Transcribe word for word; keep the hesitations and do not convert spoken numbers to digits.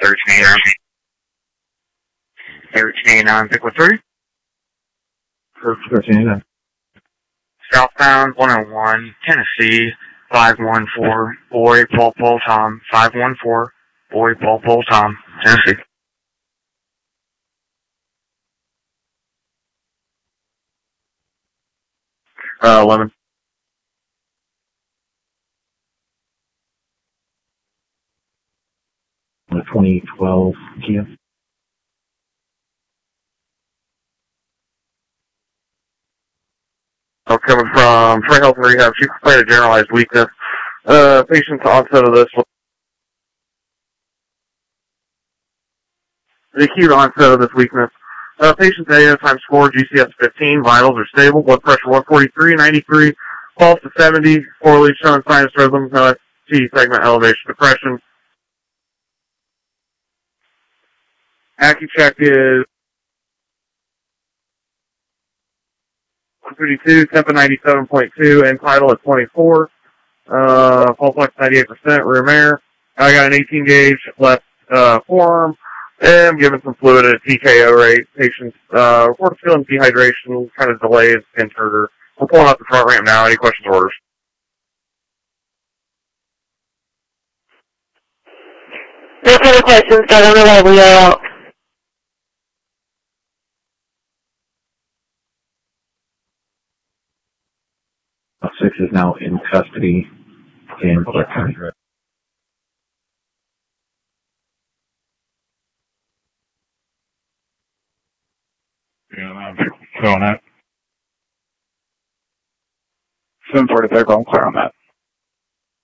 thirteen eighty-nine. thirteen eighty-nine, pick with three. thirteen eighty-nine. Southbound one oh one, Tennessee, five one four, Boy, Paul, Paul, Tom, five one four, Boy, Paul, Paul, Tom, Tennessee. Uh, eleven. The twenty twelve Kia. I'm coming from Trey Health Rehab. She complained of generalized weakness. Uh, patient's onset of this. The acute onset of this weakness. Uh, patient's A S time score, G C S fifteen, vitals are stable, blood pressure one forty-three, ninety-three, pulse to seventy, four leads showing sinus rhythms, no S T segment elevation depression. AccuCheck is one thirty-two, temp ninety-seven point two, and tidal at twenty-four. Uh, pulse ox ninety-eight percent, room air. I got an eighteen gauge left, uh, forearm, and I'm giving some fluid at a T K O rate. Patient's, uh, reports feeling dehydration, kind of delays, skin turgor. We're pulling out the front ramp now. Any questions or orders? No further questions. I don't know why we are out. Six is now in custody in Clark County. Yeah, I'm clear on that. seven forty-five, I'm clear on that.